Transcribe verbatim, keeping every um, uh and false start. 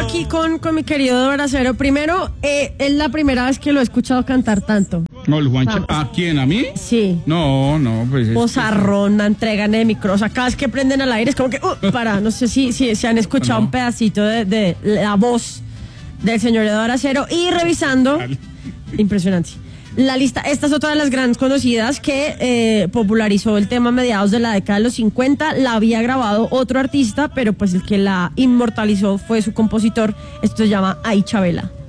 aquí con, con mi querido Bracero. Primero, eh, es la primera vez que lo he escuchado cantar tanto. No, el Juancho. ¿A quién? ¿A mí? Sí. No, no, pues. Es, Bozarrón, entrega de micro. O sea, cada vez que prenden al aire es como que. Uh, para, no sé si, si, si han escuchado no. un pedacito de, de la voz del señor Eduardo Bracero. Y revisando. Impresionante. La lista, esta es otra de las grandes conocidas que eh, popularizó el tema a mediados de la década de los cincuenta. La había grabado otro artista, pero pues el que la inmortalizó fue su compositor. Esto se llama Ay Chabela.